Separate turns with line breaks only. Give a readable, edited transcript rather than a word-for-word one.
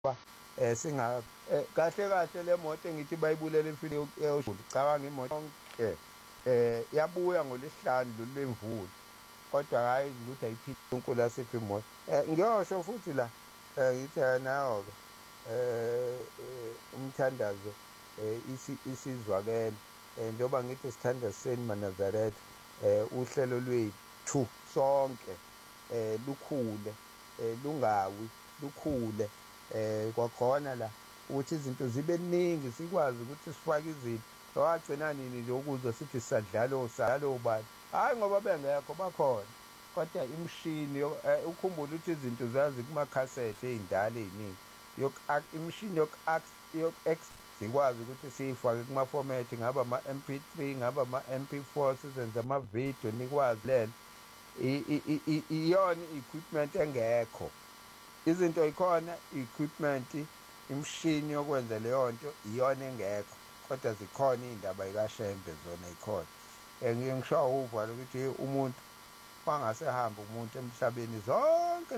singa kahle kahle le moto engithi bayibulele emfini eyoshulu cabanga imoto yonke yabuya ngolesihlanu lolu lemvula kodwa hayi ukuthi ayiphinde uNkulunkulu asiphe imoto ngiyosho futhi la ngithi nawo-ke umthandazo isizwakele njengoba ngithi sithanda seni maNazaretha uhlelo lwethu sonke lukhule lungawi lukhule kwakhona la ukuthi izinto zibe ningi sikwazi ukuthi sifake izinto wagcina nini nje ukuzwa sithi sadlala obani hhayi ngoba bengekho bakhona kodwa imishini ukhumbule ukuthi izinto zazi kumakhasethe ey'ndala ey'ningi imishini sikwazi ukuthi siyifake kumafomethi ngaba ama-MP3 ngaba ama-MP4 sizenze amavidiyo nikwazi lena iyona i-equipment engekho izinto yikhona i-equipment imishini yokwenza leyo nto iyona engekho kodwa zikhona iy'ndaba yikashembe zona yikhona ngisho uvalo ukuthi umuntu wangasehamba umuntu emhlabeni zonke